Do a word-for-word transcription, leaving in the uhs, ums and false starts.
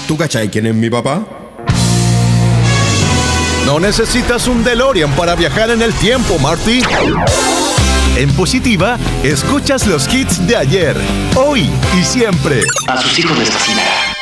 ¿Tú cachai quién es mi papá? No necesitas un DeLorean para viajar en el tiempo, Marty. En Positiva, escuchas los hits de ayer, hoy y siempre. A sus hijos les fascinará.